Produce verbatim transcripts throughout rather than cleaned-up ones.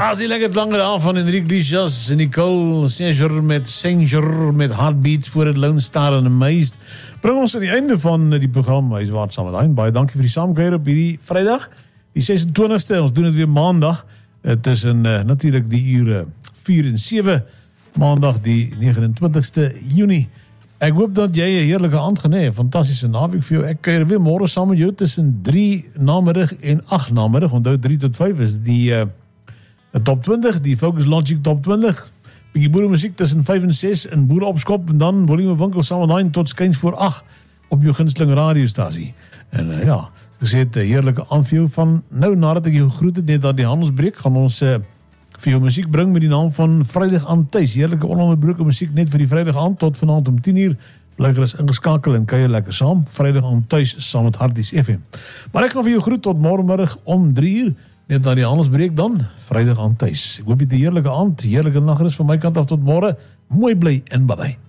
As die lekker lange dag van Enrique Iglesias en Nicole Sanger met Sanger met Heartbeats voor het Lone Star en Amazed. Bring ons aan die einde van die program. Hy is waard saam met hy. Baie dankie vir die saamkuier op hierdie Vrydag, die ses en twintigste. Ons doen het weer maandag. Tussen uh, natuurlijk die ure vier en sewe. Maandag die negen en twintigste Junie. Ek hoop dat jy 'n heerlike aand gaan hê. Fantastische naweek vir jou. Ek kuier weer môre saam met jou tussen drie namiddag en agt namiddag. Onthou drie tot vyf is die uh, top twintig, die Focus Logic top twintig. Bietjie boeremusiek tussen vyf en ses in Boere Opskop en dan volume winkel saam met nine tot skuins voor agt op jou gunsteling radiostasie. En uh, ja, gesê het 'n heerlike aand vir jou van nou nadat ek jou groet het net aan die handelsbreek gaan ons uh, vir jou muziek bring met die naam van Vrydag aan Thuis. Heerlijke ononderbroke muziek net vir die Vrydag aand tot vanaand om tien uur. Bly gerus ingeskakel en kuier lekker saam. Vrydag aan Thuis saam met Harties F M. Maar ek gaan vir jou groet tot môremiddag om drie uur. Net na die handelsbreek dan. Vrydag aan Thuis. Ek hoop jy het 'n heerlijke aand, heerlijke nagrus van my kant af tot môre. Mooi bly en bye bye.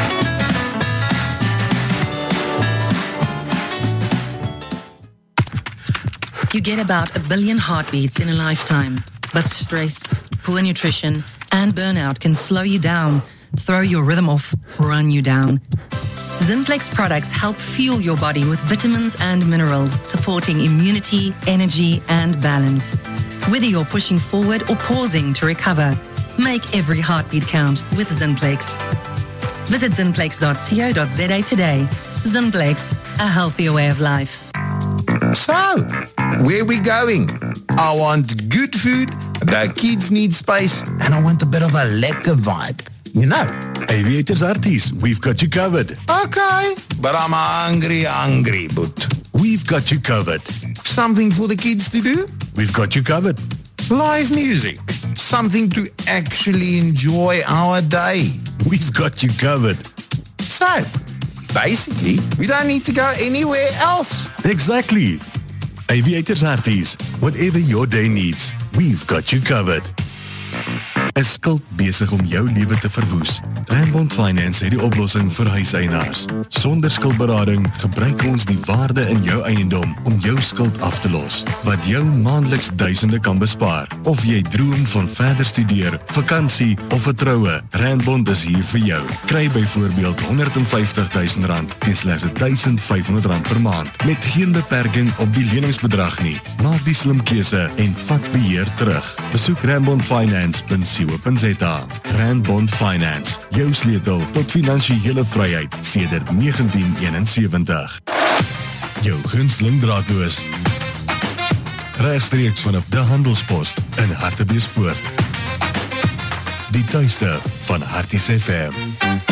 You get about a billion heartbeats in a lifetime. But stress, poor nutrition, and burnout can slow you down, throw your rhythm off, run you down. Zinplex products help fuel your body with vitamins and minerals, supporting immunity, energy, and balance. Whether you're pushing forward or pausing to recover, make every heartbeat count with Zinplex. Visit zinplex dot co dot za today. Zinplex, a healthier way of life. So, where are we going? I want good food, the kids need space, and I want a bit of a lekker vibe. You know. Aviators Arties, we've got you covered. Okay, but I'm hungry, hungry, but... We've got you covered. Something for the kids to do? We've got you covered. Live music. Something to actually enjoy our day. We've got you covered. So, basically, we don't need to go anywhere else. Exactly. Aviators Arties, whatever your day needs, we've got you covered. Is skuld besig om jou lewe te verwoes? Randbond Finance het die oplossing vir huiseienaars. Sonder skuldberading gebruik ons die waarde in jou eiendom om jou skuld af te los, wat jou maandeliks duisende kan bespaar. Of jy droom van verder studeer, vakansie of 'n troue, Randbond is hier vir jou. Kry byvoorbeeld honderd en vyftig duisend rand teen slegs duisend vyf honderd rand per maand, met geen beperking op die leningsbedrag nie. Maak die slim keuse en vat beheer terug. Besoek randbond finance punt co punt za. Randbond Finance, jou sleutel tot finansiële vryheid sedert negentien eenensewentig. Jou gunsteling draadloos. Regstreeks vanaf de Handelspost in Hartbeespoort. Die tuiste van Harties F M.